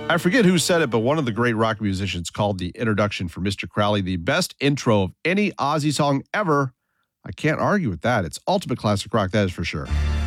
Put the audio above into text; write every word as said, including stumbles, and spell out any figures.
I forget who said it, but one of the great rock musicians called the introduction for Mister Crowley the best intro of any Ozzy song ever. I can't argue with that. It's ultimate classic rock, that is for sure.